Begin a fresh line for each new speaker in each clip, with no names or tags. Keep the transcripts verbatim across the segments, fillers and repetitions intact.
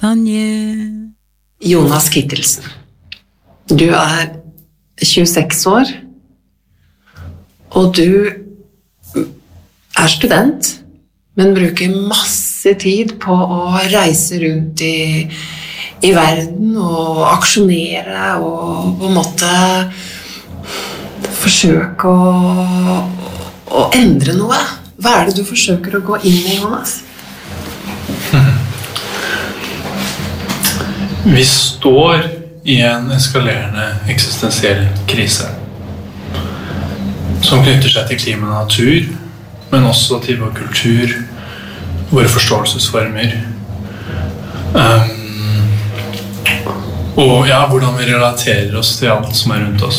Tanje.
Jonas Kittelsen. Du er tjueseks år, og du er student, men bruker masse tid på å reise rundt i, i verden og aksjonere og på en måte forsøke å, å endre noe. Hva er det du forsøker å gå inn i, Jonas?
Vi står i en eskalerende eksistensiell krise som knytter seg til klima og natur, men også til vår kultur, våre forståelsesformer, um, og ja, hvordan vi relaterer oss til alt som er rundt oss.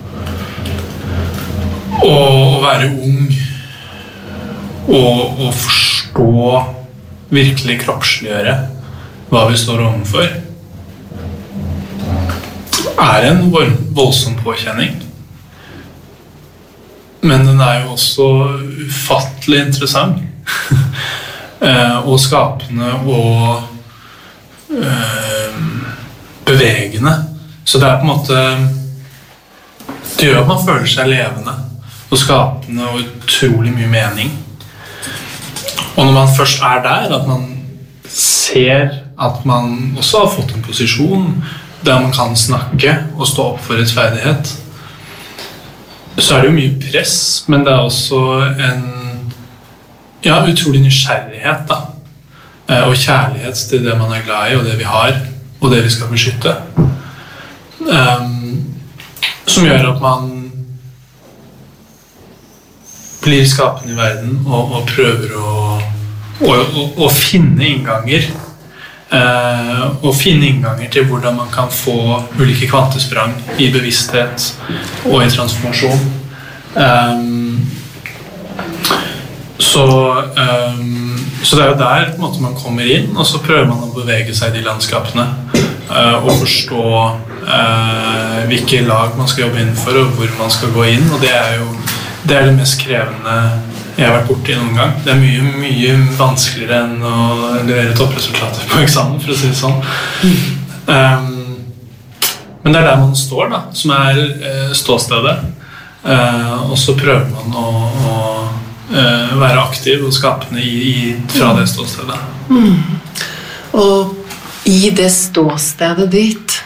Og å være ung og å forstå, virkelig kroppsliggjøre hva vi står overfor, er en voldsom påkjenning. Men den er jo også ufattelig interessant og skapende og øh, bevegende. Så det er på en måte, det gjør at man føler seg levende og skapende og utrolig mye mening. Og når man først er der, at man ser at man også har fått en posisjon der man kan snakke og stå opp for rettferdighet, så er det jo mye press, men det er også en ja, utrolig nysgjerrighet da. Og kjærlighet til det man er glad i, og det vi har, og det vi skal beskytte. Um, som gjør at man blir skapende i verden og, og prøver å, å, å, å finne innganger. Uh, og finne innganger til hvordan man kan få ulike kvantesprang i bevissthet og i transformasjon. Um, så, um, så det er jo der på en måte man kommer inn, og så prøver man å bevege seg i de landskapene uh, og forstå uh, hvilke lag man skal jobbe innenfor og hvor man skal gå inn, og det er jo det, er det mest krevende jeg har vært borte i noen gang. Det er mye, mye vanskeligere enn å levere toppresultater på eksamen, for å si det sånn. Mm. Um, men det er der man står da, som er uh, ståstedet. Uh, og så prøver man å, å uh, være aktiv og skapende i, i, fra det ståstedet.
Mm. Og i det ståstedet ditt,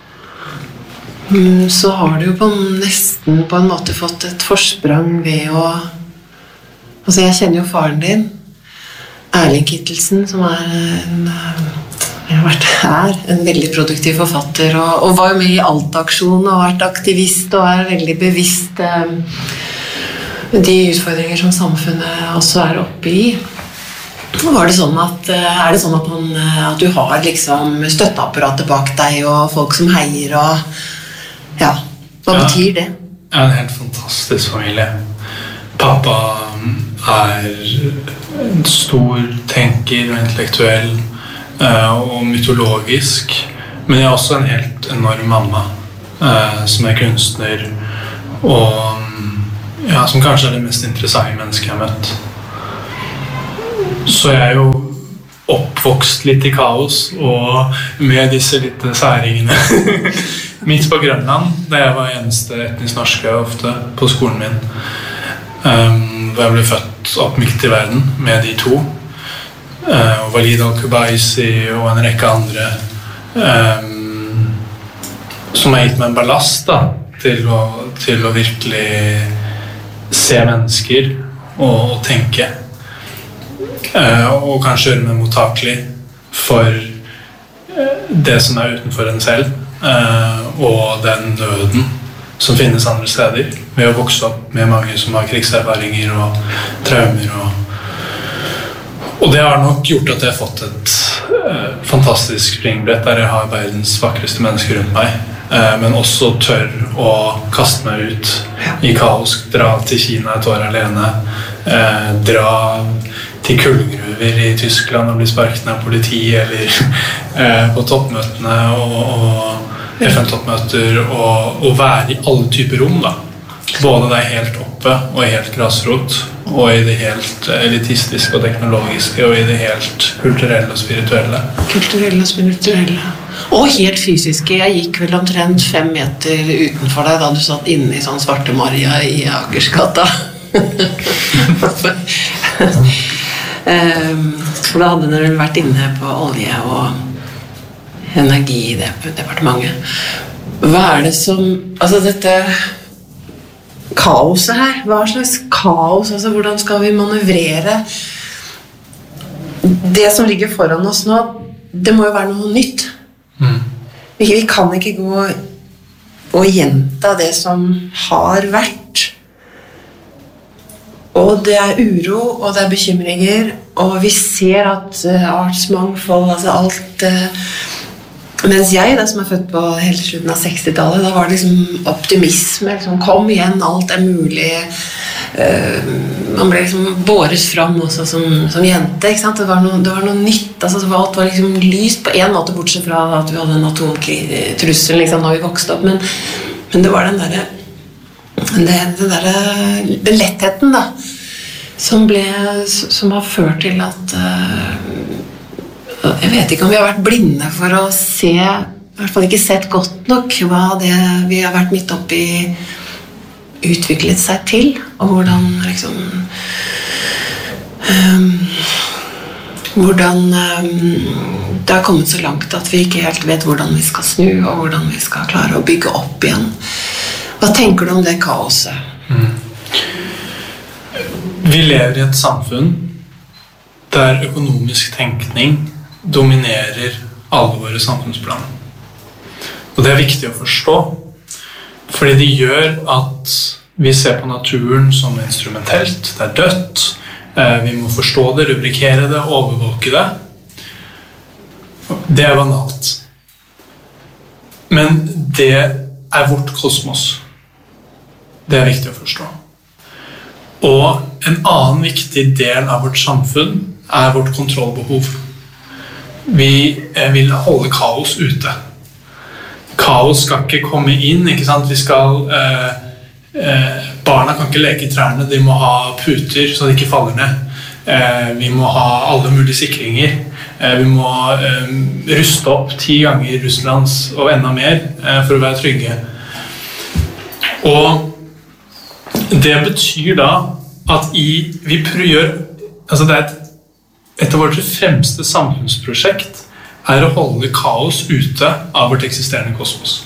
mm, så har du jo på nesten på en måte fått et forsprang ved å Altså, jeg kjenner jo faren din, Erling Kittelsen, som er en, jeg har vært her, en veldig produktiv forfatter, og, og var jo med i Alt-aksjonen og vært aktivist og er veldig bevisst eh, de utfordringer som samfunnet også er oppe i. Var det sånn at, er det sånn at, han, at du har liksom støtteapparatet bak deg og folk som heier og ja, hva ja, betyr det?
Jeg er en helt fantastisk familie. Pappa er en stor tenker og intellektuell uh, og mytologisk, men jeg er også en helt enorm mamma uh, som er kunstner og ja, som kanskje er det mest interessante mennesket jeg har møtt. Så jeg er jo oppvokst litt i kaos og med disse litt særingene midt på Grønland, da jeg var eneste etnisk norske ofte på skolen min. Um, hvor jeg ble født opp midt i verden med de to uh, Walid al-Kubaisi og en rekke andre um, som har gitt meg en ballast da, til, å, til å virkelig se mennesker og, og tenke uh, og kanskje gjøre meg mottakelig for uh, det som er utenfor en selv uh, og den nøden som finnes andre steder, ved å vokse opp med mange som har krigserfaringer og traumer. Og, og det har nok gjort at jeg har fått et eh, fantastisk springbrett der jeg har verdens vakreste mennesker rundt meg, eh, men også tør å kaste meg ut i kaos, dra til Kina et år alene, eh, dra til kullgruver i Tyskland og bli sparket av politi, eller eh, på toppmøtene og, og F N-toppmøter og, og være i alle typer rom da. Både der helt oppe og helt grasrot og i det helt elitistiske og teknologiske, og i det helt kulturelle og spirituelle.
Kulturelle og spirituelle. Og helt fysiske. Jeg gikk vel omtrent fem meter utenfor deg da du satt inne i sånn Svarte Maria i Akersgata. um, for da hadde dere vært inne på olje og energi i det departementet. Hva er det som... Altså dette kaoset her, hva slags kaos, altså hvordan skal vi manøvrere? Det som ligger foran oss nå, det må jo være noe nytt. Mm. Vi, vi kan ikke gå og gjenta det som har vært. Og det er uro, og det er bekymringer, og vi ser at uh, artsmangfold, altså alt... Uh, Mens jeg, da, som er født på helt slutten av sekstitallet, da var det liksom optimisme, liksom, kom igjen, alt er mulig. Uh, man ble liksom båret fram også som, som jente, ikke sant? Det var noe, det var noe nytt, altså, alt var liksom lyst på en måte, bortsett fra at vi hadde en atomtrussel liksom, når vi vokste opp, men, men det var den der, det, den der, den lettheten da, som, ble, som har ført til at... Uh, Jeg vet ikke om vi har vært blinde for å se, i hvert fall ikke sett godt nok, hva det vi har vært midt oppe i utviklet seg til, og hvordan liksom um, hvordan um, det har kommet så langt at vi ikke helt vet hvordan vi skal snu, og hvordan vi skal klare å bygge opp igjen. Hva tenker du om det kaoset? Mm.
Vi lever i et samfunn der økonomisk tenkning dominerer alle våre samfunnsplan. Og det er viktig å forstå, fordi det gjør at vi ser på naturen som instrumentelt, det er dødt, vi må forstå det, rubrikere det, overvåke det. Det er banalt. Men det er vårt kosmos. Det er viktig å forstå. Og en annen viktig del av vårt samfunn er vårt kontrollbehov. Vi vil holde kaos ute. Kaos skal ikke komme inn, ikke sant? Vi skal, eh, eh, barna kan ikke leke i trærne, de må ha puter så de ikke faller ned. Eh, vi må ha alle mulige sikringer. Eh, vi må eh, ruste opp ti ganger Russlands og enda mer eh, for å være trygge. Og det betyr da at i, vi prøver, altså det er et Et av vårt fremste samfunnsprosjekt er å holde kaos ute av vårt eksisterende kosmos.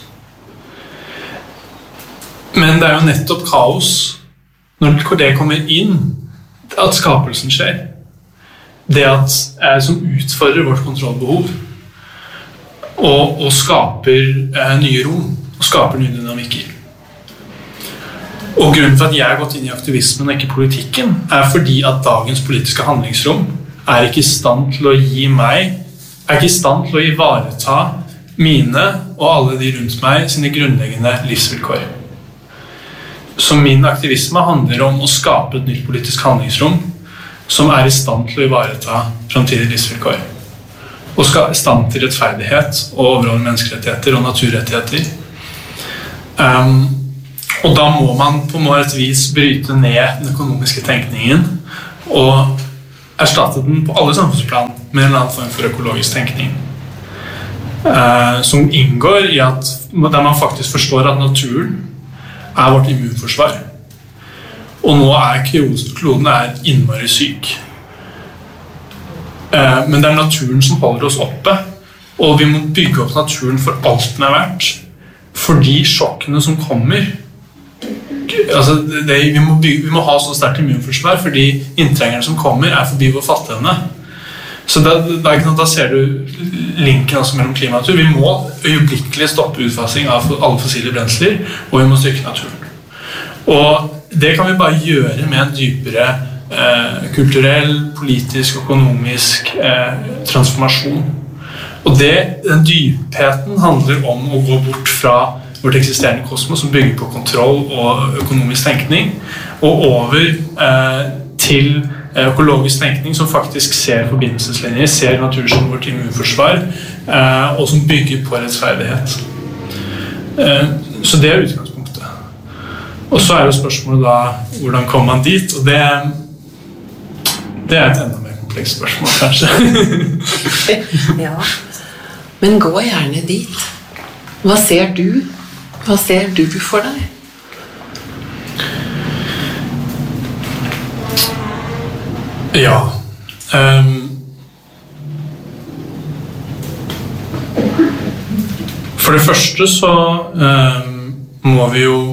Men det er jo nettopp kaos, når det kommer inn, at skapelsen skjer. Det at, eh, som utfordrer vårt kontrollbehov, og, og skaper eh, nye rom, og skaper nye dynamikker. Og grunnen for at jeg har gått inn i aktivismen og ikke politikken, er fordi at dagens politiske handlingsrom er ikke i stand til å gi meg, er ikke i stand til å ivareta mine og alle de rundt meg sine grunnleggende livsvilkår. Så min aktivisme handler om å skape et nytt politisk handlingsrom som er i stand til å ivareta fremtidige livsvilkår. Og skal i stand til rettferdighet og overholde menneskerettigheter og naturrettigheter. Um, og da må man på et vis bryte ned den økonomiske tenkningen og erstatte den på alle samfunnsplan med en eller annen form for økologisk tenkning. Eh, som inngår i at der man faktisk forstår at naturen er vårt immunforsvar. Og nå er kloden er innmari syk. Eh, men det er naturen som holder oss oppe, og vi må bygge opp naturen for alt den er verdt. Fordi sjokkene som kommer, altså det, vi, må bygge, vi må ha så sterkt immunforsvar fordi inntrengerne som kommer er forbi vår fatteevne. Så da, da, da ser du linken også mellom klima og natur. Vi må øyeblikkelig stoppe utfasing av alle fossile brensler, og vi må styrke naturen. Og det kan vi bare gjøre med en dypere eh, kulturell, politisk, økonomisk eh, transformasjon. Og det, den dypheten handler om å gå bort fra vårt eksisterende kosmos som bygger på kontroll og økonomisk tenkning, og over eh, til økologisk tenkning som faktisk ser forbindelseslinjer, ser natur som vårt immunforsvar, eh, og som bygger på rettferdighet. Eh, så det er utgangspunktet. Og så er jo spørsmålet da, hvordan kommer man dit? Og det, Det er et enda mer komplekst spørsmål, kanskje.
Ja, men gå gjerne dit. Hva ser du? Hva ser du for deg?
Ja. Um, for det første så um, må vi jo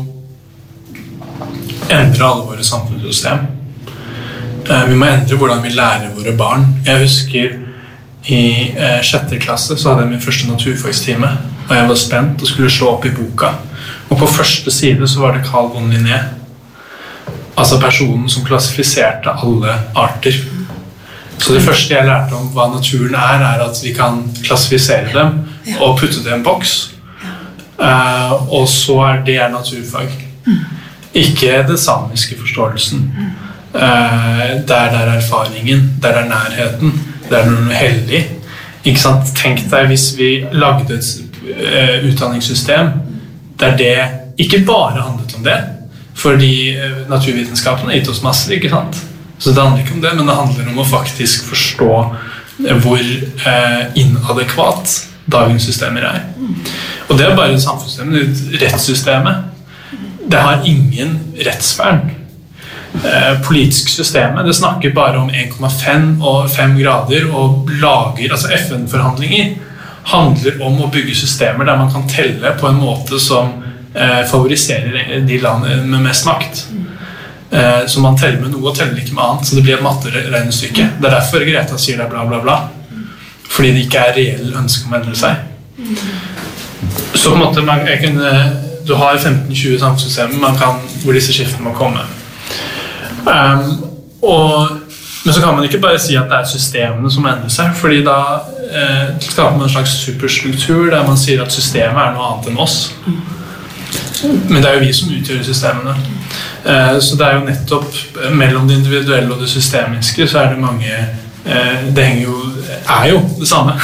endre alle våre samfunnssystem. Uh, vi må endre hvordan vi lærer våre barn. Jeg husker i uh, sjette klasse så hadde jeg min første naturfagstime, og jeg var spent og skulle slå opp i boka. Og på første side så var det Carl von Linné, altså personen som klassifiserte alle arter. Så det første jeg lærte om hva naturen er, er at vi kan klassifisere dem og putte det i en boks. Uh, og så er det naturfag. Ikke det samiske forståelsen. Uh, der det er erfaringen, der det er nærheten, der det er noe hellig. Ikke sant? Tenk deg hvis vi lagde et uh, utdanningssystem der det ikke bare handlet om det, fordi uh, naturvitenskapen har gitt oss masse, ikke sant? Så det handler ikke om det, men det handler om å faktisk forstå hvor uh, inadekvat dagens systemer er. Og det er bare samfunnssystemet, rettssystemet. Det har ingen rettsvern. Eh, politisk systemet, det snakker bare om en komma fem og fem grader og lager, altså F N-forhandlinger handler om å bygge systemer der man kan telle på en måte som eh, favoriserer de landene med mest makt. Eh, så man teller med noe og teller ikke med annet, så det blir et matteregnestykke. Det er derfor Greta sier det bla bla bla, fordi det ikke er reell ønske om å endre seg. Så på en måte, man, jeg kunne, du har femten til tjue samfunnssystemer man kan, hvor disse skiftene må komme. Um, og, men så kan man ikke bare si at det er systemene som endrer seg, fordi da eh, skaper man en slags superstruktur der man sier at systemet er noe annet enn oss. Men det er jo vi som utgjør systemene. Eh, så det er jo nettopp mellom det individuelle og det systemiske så er det mange eh, det henger jo, er jo det samme.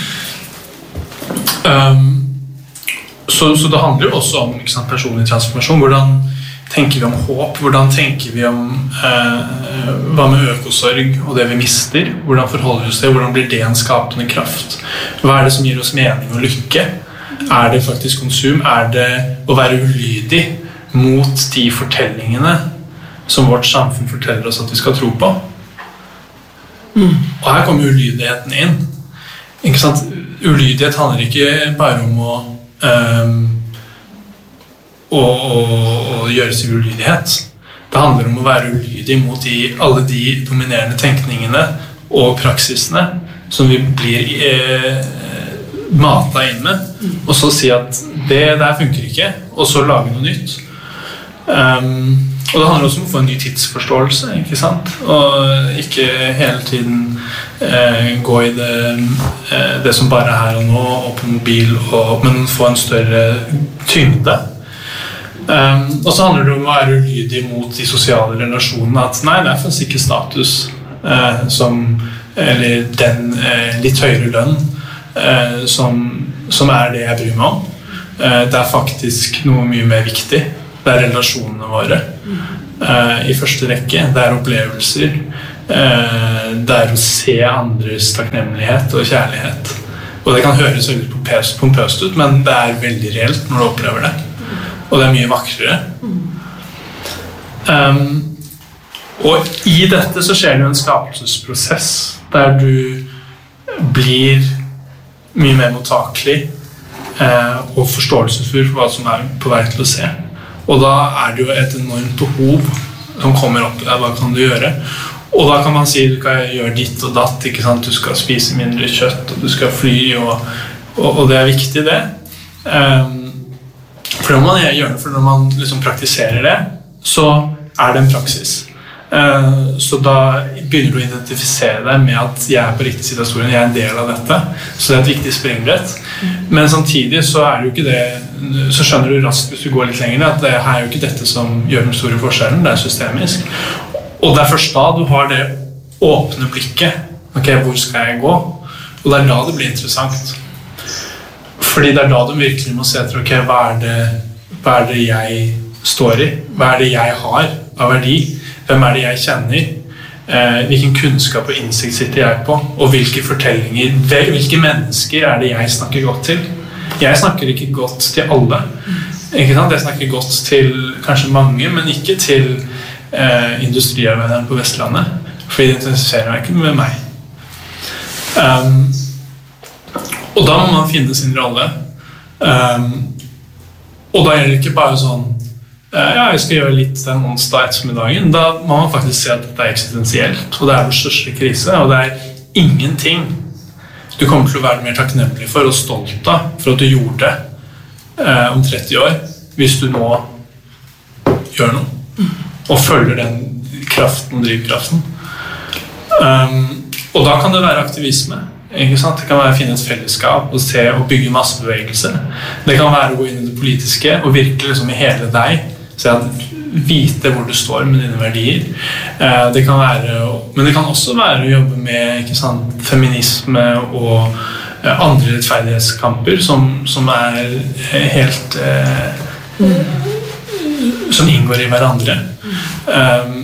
um, så, så det handler jo også om ikke sant, personlig transformasjon. Hvordan tenker vi om håp? Hvordan tenker vi om eh, hva med økosorg og det vi mister? Hvordan forholder vi oss til? Hvordan blir det en skapende kraft? Hva er det som gir oss mening og lykke? Er det faktisk konsum? Er det å være ulydig mot de fortellingene som vårt samfunn forteller oss at vi skal tro på? Mm. Og her kommer ulydigheten inn. Ikke sant? Ulydighet handler ikke bare om å um, Og, og, og gjøre seg ulydighet. Det handler om å være ulydig mot de, alle de dominerende tenkningene og praksisene som vi blir eh, matet inn med, og så si at det der funker ikke, og så lage noe nytt. Um, og det handler også om å få en ny tidsforståelse, ikke sant? Og ikke hele tiden eh, gå i det, eh, det som bare er her og nå, og på mobil, og, men få en større tyngde. Um, og så handler det om å være ulydig mot de sosiale relasjonene, at nei, det er faktisk ikke status uh, som, eller den uh, litt høyere lønn uh, som, som er det jeg bryr meg om. Uh, det er faktisk noe mye mer viktig. Det er relasjonene våre uh, i første rekke. Det er opplevelser. Uh, det er å se andres takknemlighet og kjærlighet. Og det kan høres veldig pompøst ut, men det er veldig reelt når du opplever det. Og det er mye vakrere. Um, og i dette så skjer det jo en skapelsesprosess der du blir mye mer mottakelig eh, og forståelsesfull for hva som er på vei til å se. Og da er det jo et enormt behov som kommer opp der. Hva kan du gjøre? Og da kan man si du kan gjøre ditt og datt, ikke sant? Du skal spise mindre kjøtt, og du skal fly, og, og, og det er viktig det. Um, For når man gjør det, for når man liksom praktiserer det, så er det en praksis. Så da begynner du å identifisere deg med at jeg er på riktig side av historien, jeg er en del av dette. Så det er et viktig springbrett. Men samtidig så er det jo ikke det, så skjønner du raskt hvis du går litt lenger, at det her er jo ikke dette som gjør den store forskjellen, det er systemisk. Og det er først da du har det åpne blikket. Ok, hvor skal jeg gå? Og det er da det blir interessant. Fordi det er da du virkelig må se etter, ok, hva er det, hva er det jeg står i? Hva er det jeg har av verdi? Hvem er det jeg kjenner? eh, hvilken kunnskap og innsikt sitter jeg på, og hvilke fortellinger, hvilke mennesker er det jeg snakker godt til. Jeg snakker ikke godt til alle. Ikke sant? Jeg snakker godt til kanskje mange, men ikke til eh, industriarbeideren på Vestlandet, for de interesserer meg ikke med meg. Um, og da må man finne sin rolle. Um, og da gjelder det ikke bare sånn ja, jeg skal gjøre litt den onsdag ettermiddagen. Da må man faktisk se at dette er eksistensielt, og det er den største krise, og det er ingenting du kommer til å være mer takknemlig for og stolt av for at du gjorde det eh, om tretti år, hvis du nå gjør noe og følger den kraften og drivkraften. Um, og da kan det være aktivisme, ikke sant? Det kan være å finne et fellesskap og se og bygge massebevegelse. Det kan være å gå inn i det politiske og virkelig liksom i hele deg så at vite hvor du står med dine verdier. Eh, det kan være, men det kan også være å jobbe med ikke sant, feminisme og eh, andre rettferdighetskamper som, som er helt eh, mm. som inngår i hverandre. Um,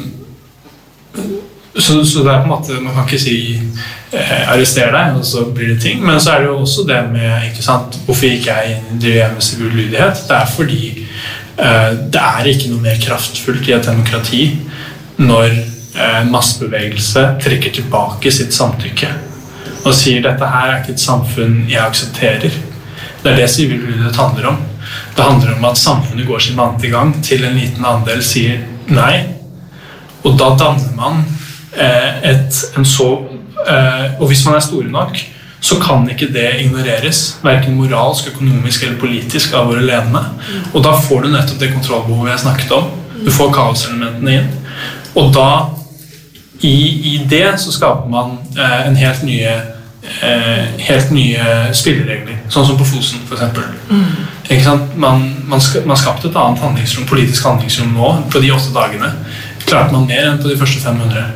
så, så det er på en måte, man kan ikke si eh, arrester deg, og så blir det ting, men så er det jo også det med, ikke sant, hvorfor ikke jeg driver jeg med sivil lydighet? Det er fordi det er ikke noe mer kraftfullt i et demokrati når en massebevegelse trekker tilbake sitt samtykke og sier dette her er ikke et samfunn jeg aksepterer. Det er det sivil lydighet handler om. Det handler om at samfunnet går sin vante gang til en liten andel sier nei, og da danner man et, en så og hvis man er store nok så kan ikke det ignoreres, hverken moralsk, økonomisk eller politisk av våre ledende. Og da får du nettopp det kontrollbehovet jeg snakket om. Du får kaoselementene inn. Og da, i, i det, så skaper man eh, en helt nye, eh, helt nye spilleregler. Sånn som på Fosen, for eksempel. Mm. Ikke sant? Man, man, ska, man skapte et annet handlingsrom, politisk handlingsrom nå, på de åtte dagene. Klarte man mer enn på de første fem hundre.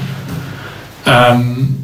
Um,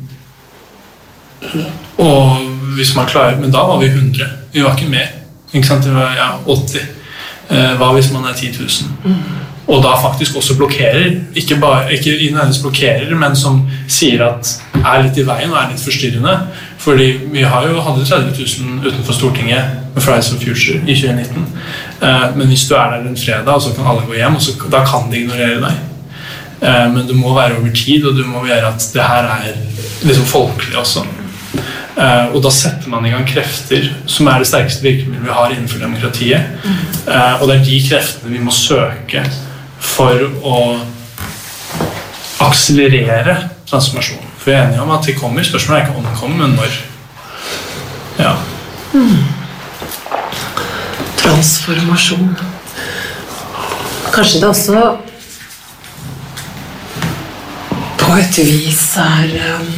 og hvis man klarer, men da var vi hundre, vi var ikke mer, ikke sant, det var ja, åtti, eh, hva hvis man er ti tusen, mm. og da faktisk også blokkerer, ikke bare, ikke nødvendigvis blokkerer, men som sier at er litt i veien og er litt forstyrrende, fordi vi har jo hadde tretti tusen utenfor Stortinget med Fridays for Future i tjue nitten, eh, men hvis du er der en fredag, så kan alle gå hjem, og så, da kan de ignorere deg, eh, men du må være over tid, og du må gjøre at det her er liksom folkelig også. Uh, og da setter man i gang krefter som er det sterkeste virkemidlet vi har innenfor demokratiet. Uh, og det er de kreftene vi må søke for å akselerere transformasjonen. For vi er enige om at det kommer. Spørsmålet er ikke om det kommer, men når. Ja.
Mm. Transformasjon. Kanskje det også på et vis er um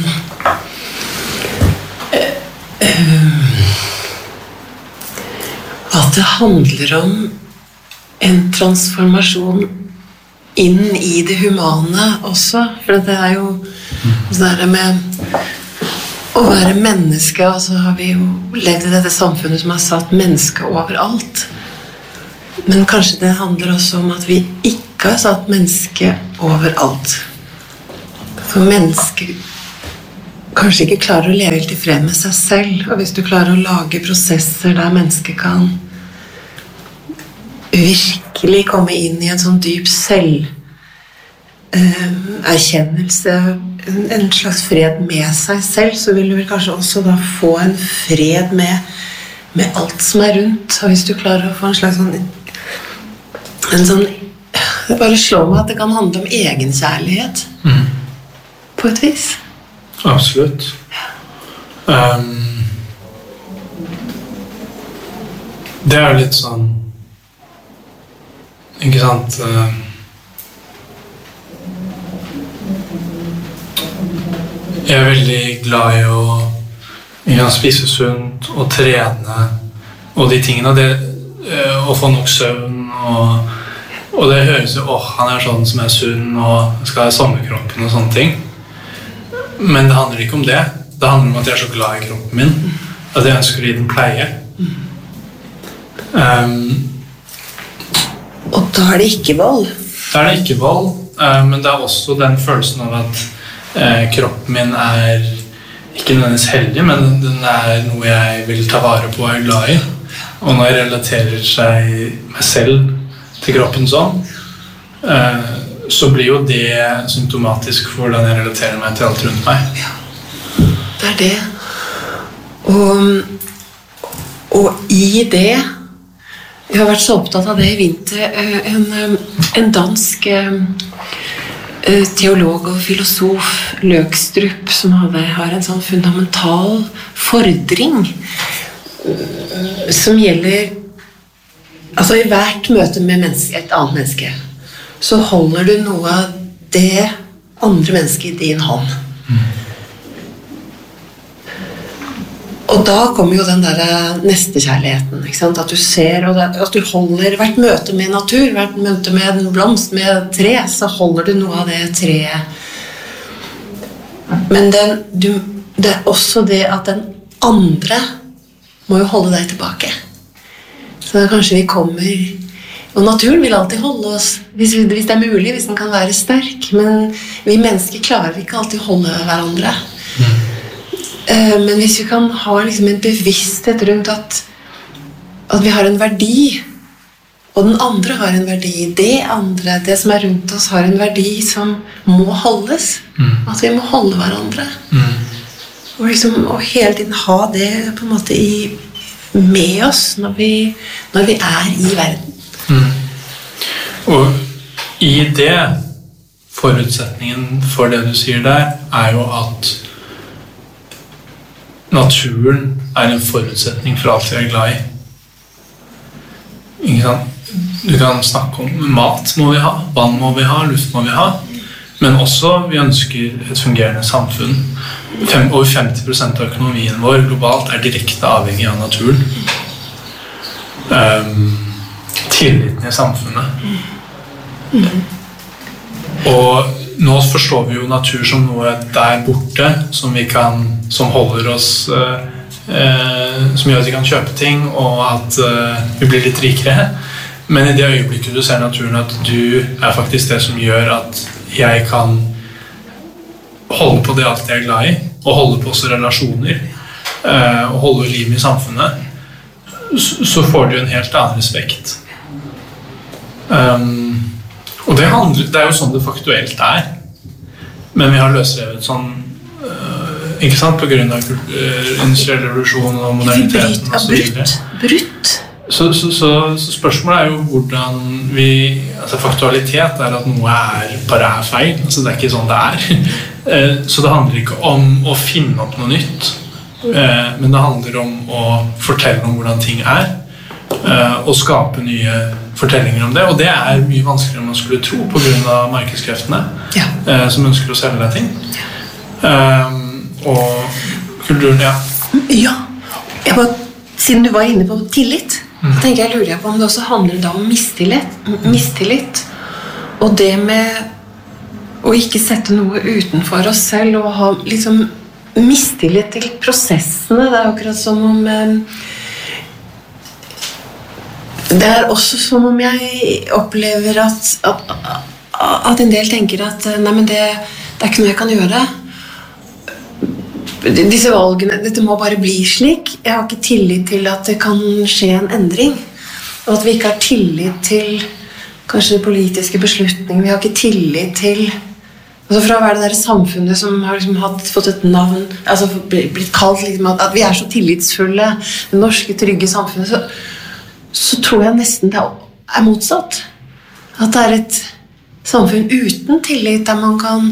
at det handler om en transformasjon inn i det humane også, for det er jo det der med å være menneske, og så har vi jo levd i dette samfunnet som har satt mennesket overalt, men kanskje det handler også om at vi ikke har satt mennesket overalt, for mennesket kanskje ikke klarer å leve helt i fred med seg selv, og hvis du klarer å lage prosesser der mennesket kan virkelig komme inn i en sånn dyp selv eh, erkjennelse, en, en slags fred med seg selv, så vil du vel kanskje også da få en fred med, med alt som er rundt, og hvis du klarer å få en slags sånn en sånn, det bare slår meg at det kan handle om egenkjærlighet mm. på et vis.
Absolutt. Um, det er jo litt sånn, ikke sant, uh, jeg er veldig glad i å å spise sunt og trene og de tingene, det, uh, å få nok søvn og, og det høres jo, åh, han er sånn som er sunn og skal ha sommerkroppen og sånne ting. Men det handler ikke om det. Det handler om at jeg er så glad i kroppen min at jeg ønsker å gi den pleie. Um,
og da er det ikke vold.
Da er det ikke vold, uh, men det er også den følelsen av at Eh, kroppen min er ikke nødvendigvis heldig, men den er noe jeg vil ta vare på og er glad i. Og når jeg relaterer seg meg selv til kroppen sånn, eh, så blir jo det symptomatisk for hvordan jeg relaterer meg til alt rundt meg.
Ja, det er det. Og, og i det, jeg har vært så opptatt av det i vinter, en, en dansk teolog og filosof, Løgstrup, som hadde, har en sånn fundamental fordring som gjelder, altså i hvert møte med menneske, et annet menneske, så holder du noe av det andre mennesket i din hånd. Mm. Og da kommer jo den der nestekjærligheten, ikke sant? At du ser, og at du holder hvert møte med natur, hvert møte med en blomst, med tre, så holder du noe av det treet. Men den, du, det er også det at den andre må jo holde deg tilbake. Så da kanskje vi kommer, og naturen vil alltid holde oss, hvis, hvis det er mulig, hvis den kan være sterk, men vi mennesker klarer ikke alltid å holde hverandre. Mm. Men hvis vi kan ha liksom en bevissthet rundt at, at vi har en verdi, og den andre har en verdi, det andre, det som er rundt oss har en verdi som må holdes, mm. at vi må holde hverandre. Mm. Og, liksom, og hele tiden ha det på en måte i, med oss når vi, når vi er i verden.
Mm. Og i det, forutsetningen for det du sier der, er jo at naturen er en forutsetning for alt vi er glad i. Ikke sant? Du kan snakke om mat må vi ha, vann må vi ha, luft må vi ha, men også vi ønsker et fungerende samfunn. Fem, over femti prosent av økonomien vår globalt er direkte avhengig av naturen. Um, tilliten i samfunnet. Mm. Og nå forstår vi jo natur som noe der borte som vi kan, som holder oss eh, eh, som gjør at vi kan kjøpe ting og at eh, vi blir litt rikere, men i det øyeblikket du ser naturen at du er faktisk det som gjør at jeg kan holde på det alt jeg er glad i og holde på også relasjoner eh, og holde liv i samfunnet, så, så får du en helt annen respekt. um, Og det, handler, det er jo sånn det faktuelt er. Men vi har løsrevet sånn, øh, ikke sant, på grunn av øh, industriell revolusjon og moderniteten og så videre.
Brutt.
Så, så, så, så spørsmålet er jo hvordan vi, altså faktualitet er at noe er, bare er feil, altså det er ikke sånn det er. Så det handler ikke om å finne opp noe nytt, men det handler om å fortelle om hvordan ting er, og skape nye fortellinger om det, og det er mye vanskeligere enn man skulle tro på grunn av markedskreftene, ja. eh, som ønsker å selge deg ting. Ja. Um, og kulturen, ja.
Ja, jeg bare, siden du var inne på tillit, mm. tenker jeg, lurer jeg på om det også handler da om mistillit, mistillit, og det med å ikke sette noe utenfor oss selv, og ha liksom mistillit til prosessene. Det er akkurat som om eh, det er også som om jeg opplever at, at, at en del tenker at nei, men det, det er ikke noe jeg kan gjøre. Disse valgene, dette må bare bli slik. Jeg har ikke tillit til at det kan skje en endring. Og at vi ikke har tillit til kanskje politiske beslutninger. Vi har ikke tillit til, altså fra å være det der samfunnet som har liksom hatt, fått et navn, altså blitt kalt liksom, at, at vi er så tillitsfulle, det norske trygge samfunnet, så så tror jeg nesten det er motsatt. At det er et samfunn uten tillit, der man kan,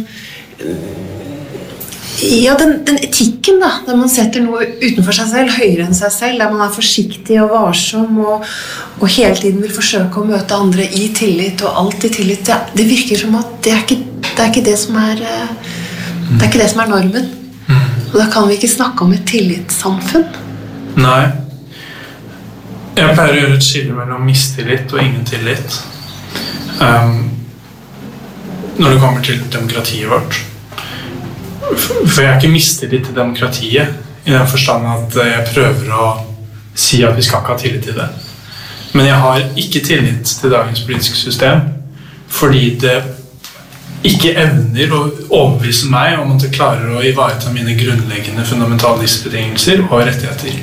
ja, den, den etikken da, der man setter noe utenfor seg selv, høyere enn seg selv, der man er forsiktig og varsom, og, og hele tiden vil forsøke å møte andre i tillit, og alltid tillit. Det, det virker som at det er ikke det, er ikke det som er, det er ikke det som er normen. Og da kan vi ikke snakke om et tillitssamfunn.
Nei. Jeg pleier å gjøre et skille mellom mistillit og ingen tillit. Um, når det kommer til demokratiet vårt. For jeg har ikke mistillit til demokratiet, i den forstand at jeg prøver å si at vi skal ikke ha tillit til det. Men jeg har ikke tillit til dagens politiske system, fordi det ikke evner å overbevise meg om at jeg klarer å ivareta mine grunnleggende fundamentale livsbetingelser og rettigheter.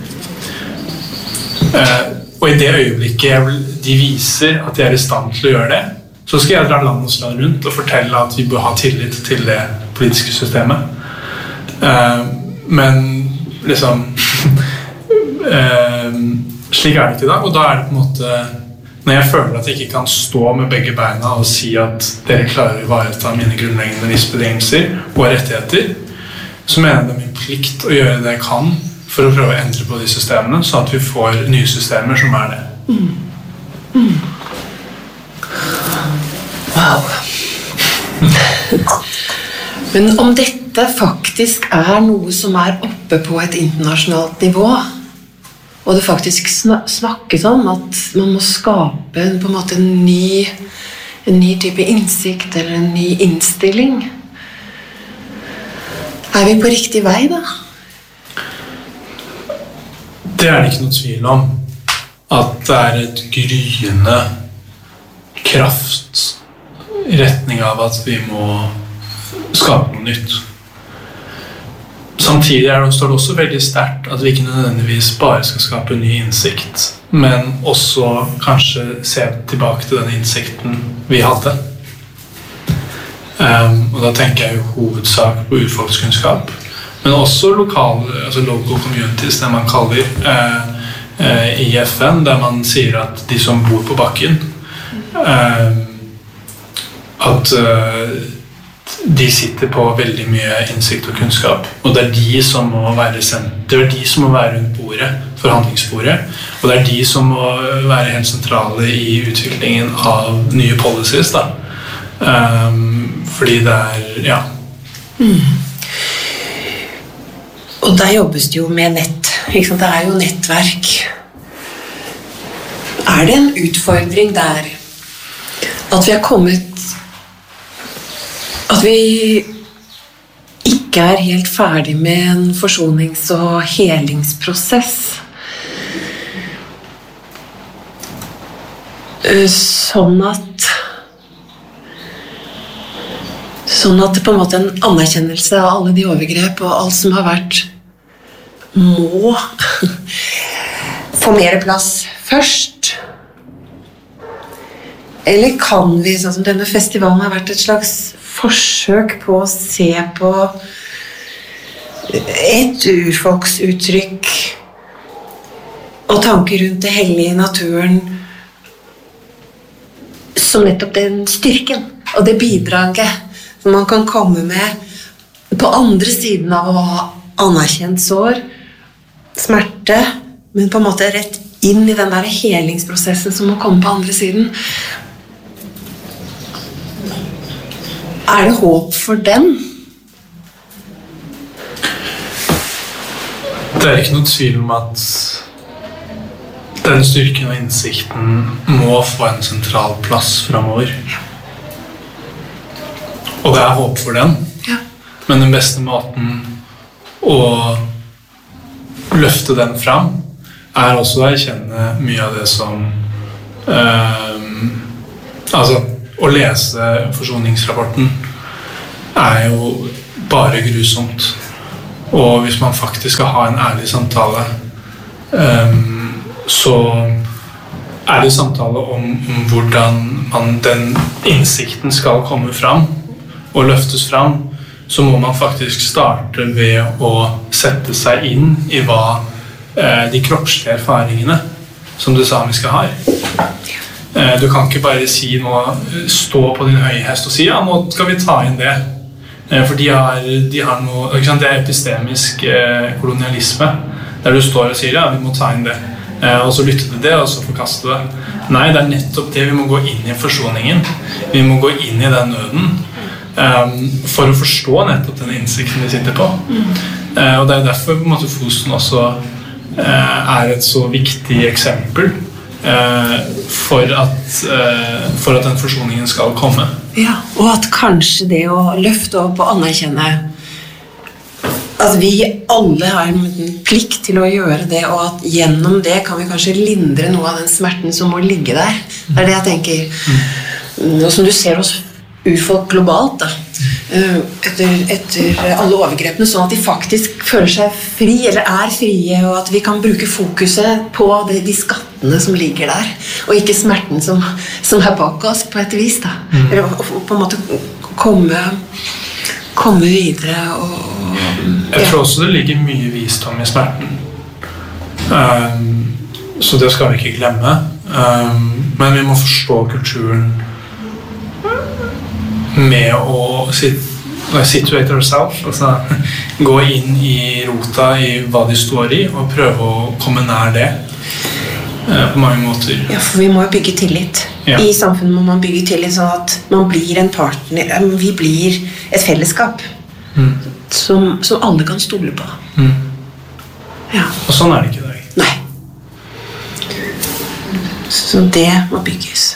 Eh, og i det øyeblikket jeg, de viser at de er i stand til å gjøre det, så skal jeg dra land og strand rundt og fortelle at vi bør ha tillit til det politiske systemet. Eh, men liksom eh, slik er det ikke da, og da er det på en måte når jeg føler at jeg ikke kan stå med begge beina og si at dere klarer å ivareta mine grunnleggende livsbetingelser og rettigheter, så mener jeg det er min plikt å gjøre det jeg kan for å prøve å endre på de systemene, så at vi får nye systemer som er det.
Mm. Mm. Wow. Men om dette faktisk er noe som er oppe på et internasjonalt nivå, og det faktisk snakkes om at man må skape på en måte en ny, en ny type innsikt eller en ny innstilling. Er vi på riktig vei da?
Det er det ikke noe tvil om. At det er et gryende kraft i retning av at vi må skape noe nytt. Samtidig er det, står det også veldig sterkt at vi ikke nødvendigvis bare skal skape ny innsikt, men også kanskje se tilbake til den innsikten vi hadde. Um, og da tenker jeg jo hovedsak på urfolkskunnskap, men også lokale, altså local communities, det man kaller uh, uh, i F N, der man sier at de som bor på bakken, uh, at uh, de sitter på veldig mye innsikt og kunnskap, og det er de som må være det er de som må være rundt bordet, forhandlingsbordet, og det er de som må være helt sentrale i utviklingen av nye policies da. Um, fordi det er, ja.
Mm. Og der jobbes det jo med nett, ikke sant? Det er jo nettverk. Er det en utfordring der at vi har kommet at vi ikke er helt ferdig med en forsonings- og helingsprosess. Sånn at sånn at det på en måte en anerkjennelse av alle de overgrep og alt som har vært må få mer plass først. Eller kan vi, sånn som denne festivalen har vært et slags forsøk på å se på et urfolksuttrykk og tanker rundt det hellige i naturen som nettopp den styrken og det bidraget som man kan komme med på andre siden av å ha anerkjent sår, smerte, men på en måte rett inn i den der helingsprosessen som må komme på andre siden. Er det håp for den?
Det er ikke noe tvil om at den styrken og innsikten må få en sentral plass fremover. Og det er håp for den.
Ja.
Men den beste måten å løfte den fram er også å erkjenne mye av det som øh, altså å lese forsoningsrapporten er jo bare grusomt. Og hvis man faktisk skal ha en ærlig samtale, um, så er det samtale om, om hvordan man, den innsikten skal komme fram og løftes fram, så må man faktisk starte ved å sette seg inn i hva eh, de kroppslige erfaringene som det samiske har. Du kan ikke bare si nå, stå på din høye hest og si ja, nå skal vi ta inn det. For de har, de har noe, ikke sant? Det er epistemisk kolonialisme, der du står og sier ja, vi må ta inn det. Og så lytte til det, og så forkaste det. Nei, det er nettopp det vi må gå inn i forsoningen. Vi må gå inn i den nøden um, for å forstå nettopp den innsikten vi sitter på. Mm. Uh, og det er derfor på en måte, Fosen også uh, er et så viktig eksempel For at, for at den forsoningen skal komme.
Ja, og at kanskje det å løfte opp og anerkjenne at vi alle har en plikt til å gjøre det, og at gjennom det kan vi kanskje lindre noe av den smerten som må ligge der. Det er det jeg tenker. Og som du ser hos urfolk globalt da, etter, etter alle overgrepene, sånn at de faktisk føler seg fri, eller er frie, og at vi kan bruke fokuset på det, de skattene som ligger der, og ikke smerten som, som er bak oss på et vis da. Mm. Eller på en måte komme, komme videre og,
ja. Jeg tror også det ligger mye visdom i smerten, um, så det skal vi ikke glemme, um, men vi må forstå kulturen med å situate ourselves, altså gå inn i rota i hva de står i, og prøve å komme nær det eh, på mange måter.
Ja, for vi må jo bygge tillit. Ja. I samfunnet må man bygge tillit sånn at man blir en partner, vi blir et fellesskap mm. som, som alle kan stole på. Mm. Ja.
Og sånn er det ikke i dag.
Nei. Så det må bygges.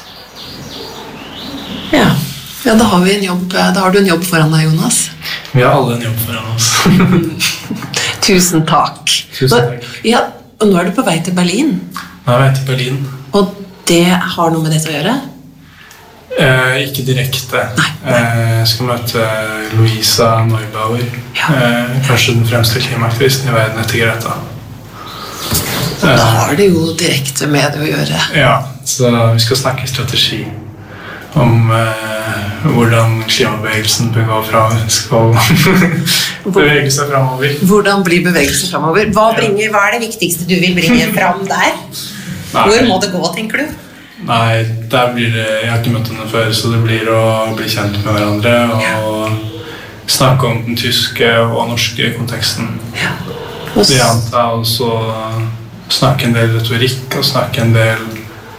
Ja. Ja, da har vi en jobb, da har du en jobb foran deg, Jonas.
Vi har alle en jobb foran oss.
Tusen takk.
Tusen takk.
Ja, og nå er du på vei til Berlin.
Nå er jeg vei til Berlin.
Og det har noe med dette å gjøre?
Eh, ikke direkte. Nei. Eh, jeg skal møte Luisa Neubauer. Ja. Eh, kanskje den fremste klimaaktivisten i verden etter Greta.
Og da har det jo direkte med det å gjøre.
Ja, så vi skal snakke strategi. Om eh, hvordan klimabevegelsen bør fra, skal bevege seg fremover.
Hvordan blir bevegelsen fremover? Hva, bringer, hva er det viktigste du vil bringe frem der? Nei. Hvor må det gå, tenker du?
Nei, der blir det, jeg har ikke møtt henne før, så det blir å bli kjent med hverandre og ja. Snakke om den tyske og norske konteksten. Ja. Det antar også snakke en del retorikk og snakke en del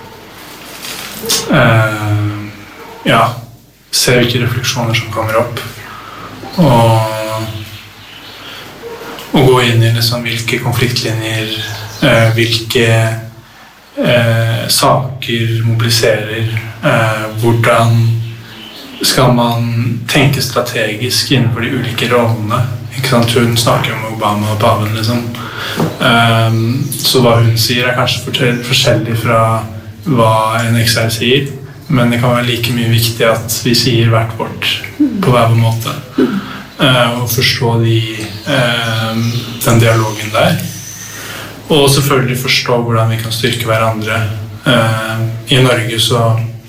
eh, ja, se hvilke refleksjoner som kommer opp og, og gå inn i liksom hvilke konfliktlinjer eh, hvilke eh, saker mobiliserer eh, hvordan skal man tenke strategisk innenfor de ulike rollene, ikke sant? Hun snakker om Obama og paven liksom. eh, så hva hun sier er kanskje forskjellig fra hva en X R sier, men det kan være like mye viktig at vi sier hvert vårt på hver måte uh, og forstå de, uh, den dialogen der og selvfølgelig forstå hvordan vi kan styrke hverandre. uh, I Norge så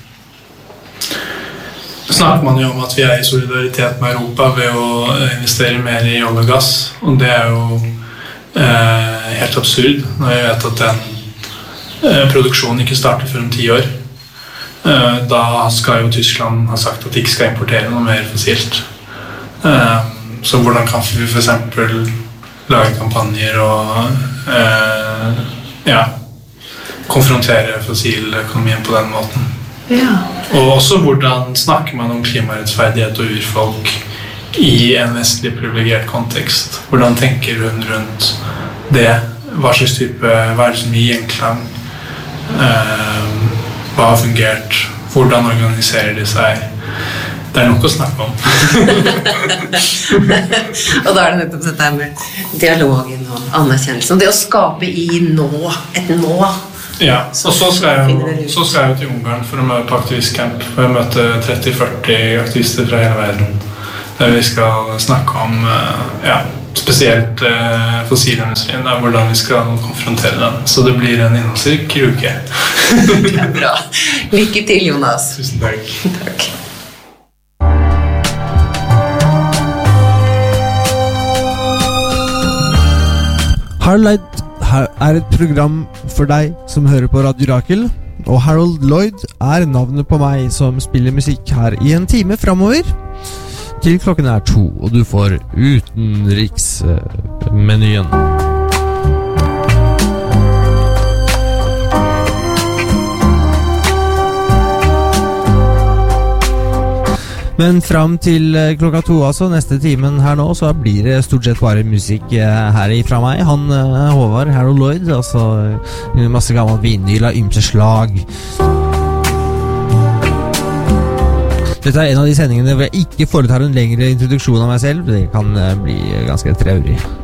snakker man jo om at vi er i solidaritet med Europa ved å investere mer i olje og gass, og det er jo uh, helt absurd når jeg vet at den uh, produksjonen ikke starter før om ti år. Da skal jo Tyskland ha sagt at de ikke skal importere noe mer fossilt. Så hvordan kan vi for eksempel lage kampanjer og ja, konfrontere fossiløkonomien på den måten? Ja. Og også hvordan snakker man om klimarettferdighet og urfolk i en vestlig privilegert kontekst? Hvordan tenker hun rundt det? Hva slags type, hva er det som gir gjenklang? Hva har fungert? Hvordan organiserer de seg? Det er nok å snakke om.
Og da er det nettopp dette med dialogen og anerkjennelsen. Det å skape i nå, et nå.
Ja, og så skal jeg jo, så skal jeg jo til Ungarn for å møte på aktivistcamp. For jeg møter tretti til førti aktivister fra hele verden. Der vi skal snakke om, ja, spesielt eh, fossilindustrien, der, hvordan vi skal konfrontere den. Så det blir en innholdsrik uke.
Det er bra. Lykke til, Jonas.
Tusen takk.
Takk.
Harold Lloyd er et program for deg som hører på Radio Rakel, og Harold Lloyd er navnet på meg som spiller musikk her i en time fremover. Til klokken er to, og du får utenriksmenyen. Men frem til klokka to, altså, neste timen her nå, så blir det stort sett bare musikk her ifra meg. Han, Håvard, Harold Lloyd, altså masse gammel vinyl av ymse slag. Dette er en av de sendingene hvor jeg ikke foretar en lengre introduksjon av meg selv. Det kan bli ganske traurig.